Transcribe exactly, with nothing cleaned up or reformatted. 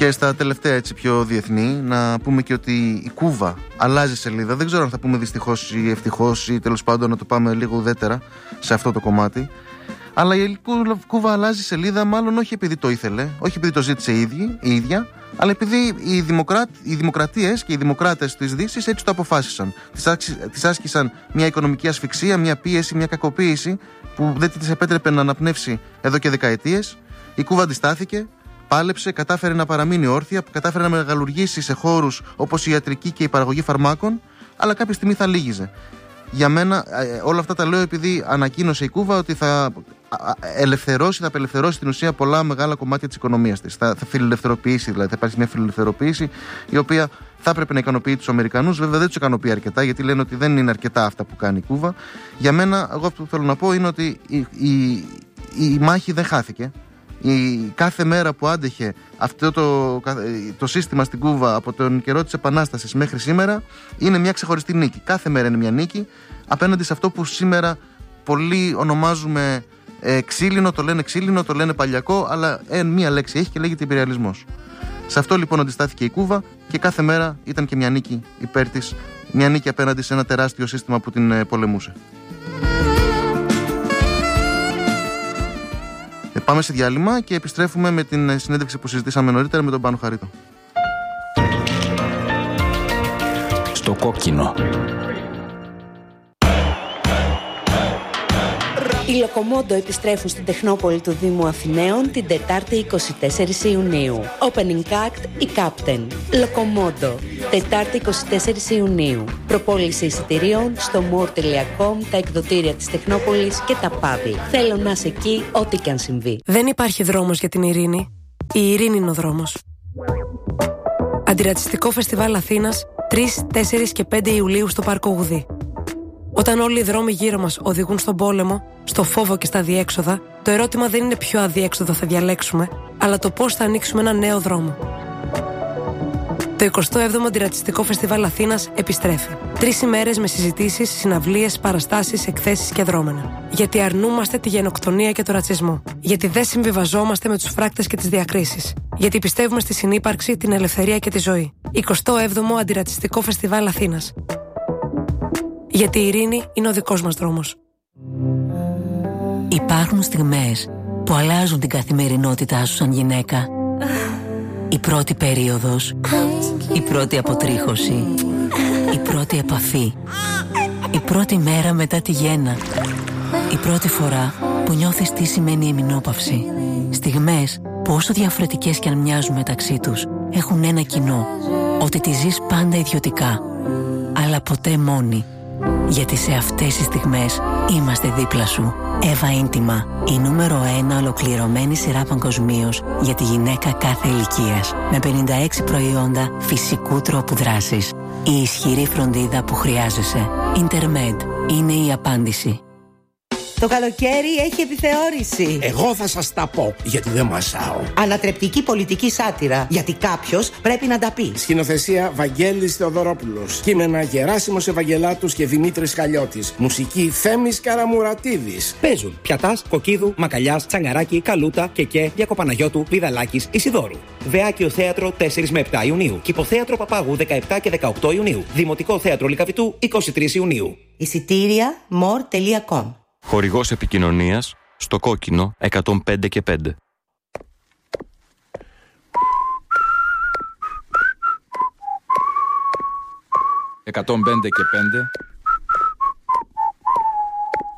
Και στα τελευταία έτσι πιο διεθνή, να πούμε και ότι η Κούβα αλλάζει σελίδα. Δεν ξέρω αν θα πούμε δυστυχώς ή ευτυχώς ή τέλος πάντων να το πάμε λίγο ουδέτερα σε αυτό το κομμάτι. Αλλά η Κούβα αλλάζει σελίδα, μάλλον όχι επειδή το ήθελε, όχι επειδή το ζήτησε η ίδια, η ίδια αλλά επειδή οι, δημοκράτ, οι δημοκρατίες και οι δημοκράτες της Δύσης έτσι το αποφάσισαν. Της, άξι, της άσκησαν μια οικονομική ασφυξία, μια πίεση, μια κακοποίηση που δεν της επέτρεπε να αναπνεύσει εδώ και δεκαετίες. Η Κούβα αντιστάθηκε, πάλεψε, κατάφερε να παραμείνει όρθια, κατάφερε να μεγαλουργήσει σε χώρους όπως η ιατρική και η παραγωγή φαρμάκων, αλλά κάποια στιγμή θα λύγιζε. Για μένα, όλα αυτά τα λέω επειδή ανακοίνωσε η Κούβα ότι θα ελευθερώσει, θα απελευθερώσει στην ουσία πολλά μεγάλα κομμάτια της οικονομίας της. Θα, θα φιλελευθερωποιήσει, δηλαδή θα υπάρξει μια φιλελευθεροποίηση η οποία θα έπρεπε να ικανοποιεί τους Αμερικανούς. Βέβαια δεν τους ικανοποιεί αρκετά, γιατί λένε ότι δεν είναι αρκετά αυτά που κάνει η Κούβα. Για μένα, εγώ αυτό που θέλω να πω είναι ότι η, η, η μάχη δεν χάθηκε. Η κάθε μέρα που άντεχε αυτό το, το σύστημα στην Κούβα από τον καιρό της Επανάστασης μέχρι σήμερα είναι μια ξεχωριστή νίκη. Κάθε μέρα είναι μια νίκη απέναντι σε αυτό που σήμερα πολλοί ονομάζουμε ε, ξύλινο, το λένε ξύλινο, το λένε παλιακό, αλλά ε, μία λέξη έχει και λέγεται υπεριαλισμός. Σε αυτό λοιπόν αντιστάθηκε η Κούβα και κάθε μέρα ήταν και μια νίκη υπέρ της, μια νίκη απέναντι σε ένα τεράστιο σύστημα που την ε, πολεμούσε. Πάμε σε διάλειμμα και επιστρέφουμε με την συνέντευξη που συζητήσαμε νωρίτερα με τον Πάνο Χαρίτο. Στο κόκκινο. Οι Λοκομόντο επιστρέφουν στην Τεχνόπολη του Δήμου Αθηναίων την Τετάρτη εικοστή τέταρτη Ιουνίου. Opening act η Captain. Λοκομόντο. Τετάρτη εικοστή τέταρτη Ιουνίου. Προπόληση εισιτηρίων στο more τελεία com, τα εκδοτήρια της Τεχνόπολης και τα παύλα. Θέλω να είσαι εκεί ό,τι και αν συμβεί. Δεν υπάρχει δρόμος για την ειρήνη. Η ειρήνη είναι ο δρόμος. Αντιρατσιστικό Φεστιβάλ Αθήνας τρεις, τέσσερις και πέντε Ιουλίου στο Πάρκο Γουδί. Όταν όλοι οι δρόμοι γύρω μας οδηγούν στον πόλεμο, στο φόβο και στα αδιέξοδα, το ερώτημα δεν είναι ποιο αδιέξοδο θα διαλέξουμε, αλλά το πώς θα ανοίξουμε ένα νέο δρόμο. Το εικοστό έβδομο Αντιρατσιστικό Φεστιβάλ Αθήνας επιστρέφει. Τρεις ημέρες με συζητήσεις, συναυλίες, παραστάσεις, εκθέσεις και δρόμενα. Γιατί αρνούμαστε τη γενοκτονία και το ρατσισμό. Γιατί δεν συμβιβαζόμαστε με τους φράκτες και τις διακρίσεις. Γιατί πιστεύουμε στη συνύπαρξη, την ελευθερία και τη ζωή. εικοστό έβδομο Αντιρατσιστικό Φεστιβάλ Αθήνας. Γιατί η ειρήνη είναι ο δικός μας δρόμος. Υπάρχουν στιγμές που αλλάζουν την καθημερινότητά σου σαν γυναίκα. Η πρώτη περίοδος, η πρώτη αποτρίχωση, η πρώτη επαφή, η πρώτη μέρα μετά τη γέννα, η πρώτη φορά που νιώθεις τι σημαίνει εμεινόπαυση. Στιγμές που όσο διαφορετικές κι αν μοιάζουν μεταξύ τους, έχουν ένα κοινό, ότι τη ζεις πάντα ιδιωτικά, αλλά ποτέ μόνη. Γιατί σε αυτές τις στιγμές είμαστε δίπλα σου. Εύα Ίντιμα, η νούμερο ένα ολοκληρωμένη σειρά παγκοσμίως για τη γυναίκα κάθε ηλικίας. Με πενήντα έξι προϊόντα φυσικού τρόπου δράσης. Η ισχυρή φροντίδα που χρειάζεσαι. Intermed είναι η απάντηση. Το καλοκαίρι έχει επιθεώρηση. Εγώ θα σας τα πω, γιατί δεν μασάω. Ανατρεπτική πολιτική σάτυρα, γιατί κάποιος πρέπει να τα πει. Σκηνοθεσία Βαγγέλης Θεοδωρόπουλος. Κείμενα Γεράσιμος Ευαγγελάτους και Δημήτρης Χαλιώτης. Μουσική Θέμης Καραμουρατίδης. Παίζουν Πιατάς, Κοκκίδου, Μακαλιάς, Τσαγκαράκη, Καλούτα, Κεκέ, Διακοπαναγιώτου, Βιδαλάκης, Ισιδόρου. Δεάκιο Θέατρο τέσσερα με επτά Ιουνίου. Κηποθέατρο Παπάγου δεκαεπτά και δεκαοκτώ Ιουνίου. Δημοτικό Θέατρο Λυκαβητού είκοσι τρεις Ιουνίου. Εισιτήρια more τελεία com. Χορηγός επικοινωνίας στο κόκκινο εκατόν πέντε και πέντε. εκατόν πέντε και πέντε